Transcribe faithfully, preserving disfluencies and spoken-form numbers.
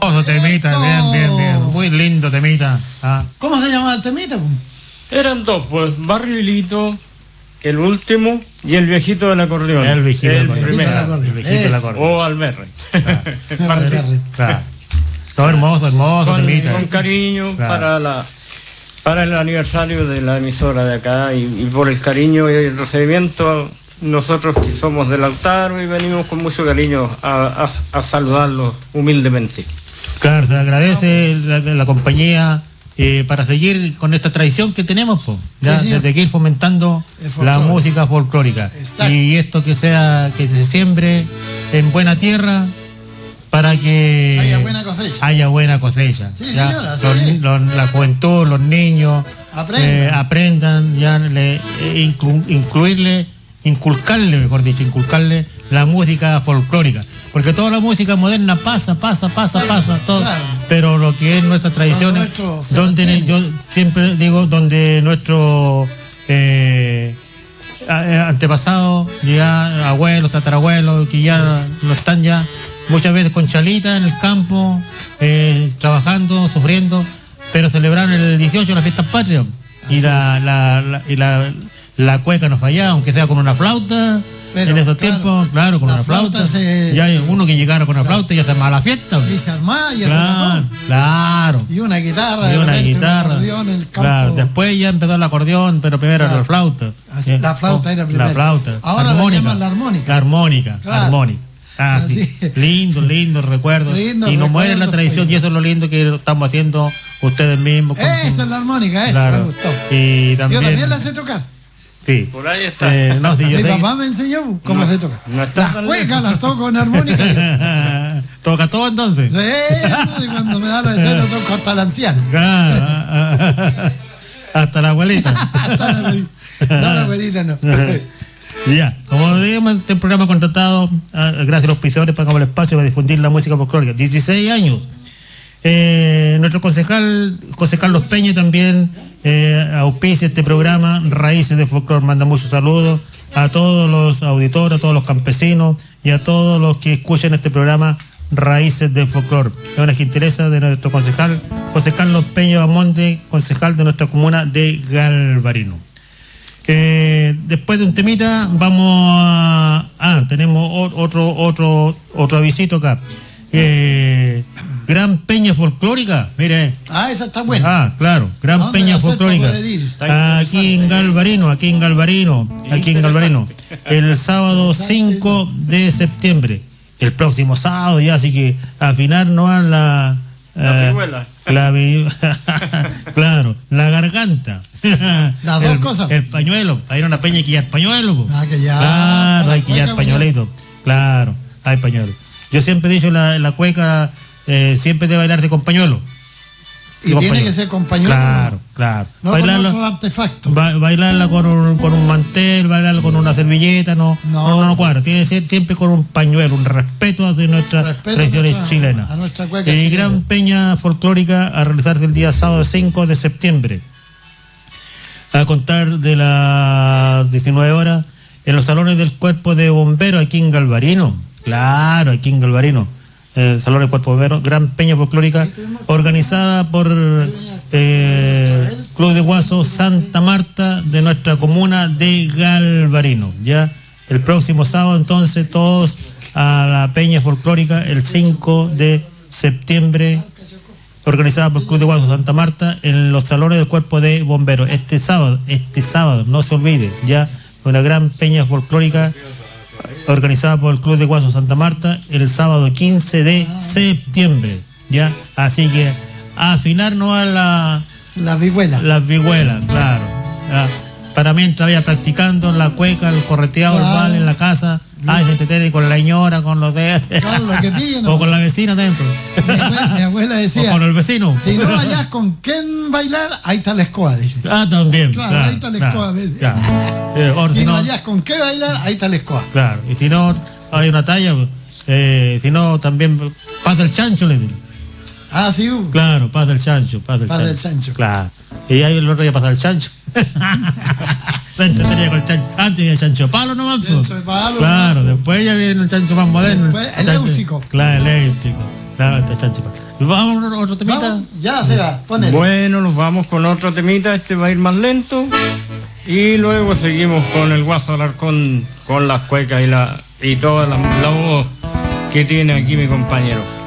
Hermoso temita, Eso. bien, bien, bien. Muy lindo temita. Ah. ¿Cómo se llamaba el temita? Eran dos, pues, Barrilito, el último, y el viejito del acordeón. El viejito del acordeón. primero. El acordeón. El viejito del Es. acordeón. O Alberre. Barrilito. Claro. Todo hermoso, hermoso Con, temita. con cariño Claro. para la para el aniversario de la emisora de acá, y, y por el cariño y el recibimiento, nosotros que somos del Lautaro y venimos con mucho cariño a, a, a saludarlos humildemente. Claro, se agradece la, la compañía eh, para seguir con esta tradición que tenemos, po, ya, Sí, señor. desde que ir fomentando El folclore. la música folclórica. Exacto. Y esto que sea, que se siembre en buena tierra para que Haya buena cosecha. haya buena cosecha. Sí, ya. señora, Los- sí. los- la juventud, los niños Aprendan. eh, aprendan, ya le, eh, inclu- incluirle, inculcarle, mejor dicho, inculcarle la música folclórica. Porque toda la música moderna pasa, pasa, pasa, pasa, todo. Claro. Pero lo que es nuestras tradiciones, nuestro se donde mantiene. yo siempre digo, donde nuestro eh, a- eh, antepasados, ya abuelos, tatarabuelos, que ya no están ya muchas veces con chalita en el campo, eh, trabajando, sufriendo, pero celebraron el dieciocho las fiestas patrias. Y la, la, la- y la, la cueca no fallaba, aunque sea con una flauta. Pero, en esos claro, tiempos, claro, con la una flauta. flauta se- ya hay uno que llegara con una flauta y ya se armaba la fiesta. Y se armaba y el Claro, ratón. claro. Y una guitarra. Y de una repente, un guitarra. acordeón en el campo. Claro, después ya empezó el acordeón, pero primero Claro. era la flauta. Así, Eh, la flauta oh, era primero. La flauta. Ahora la armónica. llaman la armónica. La armónica, Claro. armónica. Ah, sí. Así. Lindo, lindo recuerdo. Lindo y no muere la recuerdo, tradición, pues. y eso es lo lindo que estamos haciendo ustedes mismos. con Esa su- es la armónica, esa Claro. me gustó. Y Yo también. también la sé tocar. Sí. Por ahí está. Eh, no, sí, yo Mi sé. papá me enseñó cómo No, se toca. no está Las tan cuecas lejos. las toco en armónica. Toca todo entonces. Sí, no, y cuando me da la escena toco hasta la anciana. Ah, hasta la abuelita. Hasta la abuelita. No, la abuelita no. Ya, como digamos, este programa contratado, ah, gracias a los auspiciadores, pagamos el espacio para difundir la música folclórica. dieciséis años. Eh, nuestro concejal, José Carlos Peña, también eh, auspicia este programa, Raíces de Folclor. Manda muchos saludos a todos los auditores, a todos los campesinos y a todos los que escuchan este programa, Raíces de Folclor. Es una gentileza de nuestro concejal, José Carlos Peña Bamonte, concejal de nuestra comuna de Galvarino. Eh, después de un temita vamos a... Ah, tenemos o- otro otro otro avisito acá. Eh, Gran Peña Folclórica, mire. Ah, esa está buena. Ah, claro, Gran ¿Dónde Peña la sé Folclórica. para poder ir? Está Aquí en interesante. Galvarino, aquí en Galvarino, aquí en Galvarino. El sábado cinco de septiembre. El próximo sábado ya, así que afinar no a la... La eh, vihuela. la vi- claro, la garganta. Las dos el, cosas. El pañuelo. Hay una peña que ya es pañuelo. po. Ah, que ya, Claro, para hay la que ya cueca, pañuelito. Claro, hay pañuelo. Yo siempre he dicho, la, la cueca eh, siempre debe bailarse con pañuelo. Y con tiene pañuelo. que ser con pañuelo. Claro, claro. No Bailarla- con otro artefacto. Ba- bailarla con un, con un mantel, bailarla con una servilleta, no, No. no, no, no cuadra. Tiene que ser siempre con un pañuelo, un respeto a nuestras Respeto a tradiciones nuestra- chilenas. a nuestra cueca Eh, chilena. Gran Peña Folclórica a realizarse el día sábado cinco de septiembre. A contar de las diecinueve horas en los salones del Cuerpo de Bomberos aquí en Galvarino. Claro, aquí en Galvarino. El Salón del Cuerpo de Bomberos, Gran Peña Folclórica, organizada por eh, Club de Guaso Santa Marta de nuestra comuna de Galvarino. Ya el próximo sábado, entonces, todos a la Peña Folclórica el cinco de septiembre, organizada por Club de Guaso Santa Marta en los salones del Cuerpo de Bomberos. Este sábado, este sábado, no se olvide, ya una gran peña folclórica organizada por el Club de Guaso Santa Marta el sábado quince de septiembre, ya. Así que afinarnos a la, La vihuela. las vihuelas, claro. Ya. Para mientras vaya practicando la cueca, el correteado, el Claro. vale en la casa, ay, se te tiene con la señora, con los de... Con lo que pillen, o ¿no? con la vecina dentro. Mi abuela, mi abuela O decía, con el vecino. si no hayas con quién bailar, ahí está la escoba, dice. Ah, también. Claro, Claro, ahí está la claro, escoba, ¿ves? claro. Eh, or- Si si no no- hayas con qué bailar, ahí está la escoba. claro, y si no hay una talla, eh, si no también pasa el chancho, le digo. Ah, sí, uh. Claro, pasa el chancho, pasa el Pasa chancho. el chancho. Claro. Y ahí el otro día pasa el chancho. Me entretenía con el chancho. Antes había el chancho palo nomás. pues. Chancho de palo, Claro, nomás. despuus ya viene el chancho más moderno. Después, el chancho- éusico. Claro, el éusico. Claro, el chancho palo. ¿Vamos a otro temita? ¿Vamos? Ya se va, ponele. Bueno, nos vamos con otro temita, este va a ir más lento. Y luego seguimos con el Guaso Alarcón, con las cuecas y la y toda la, la voz que tiene aquí mi compañero.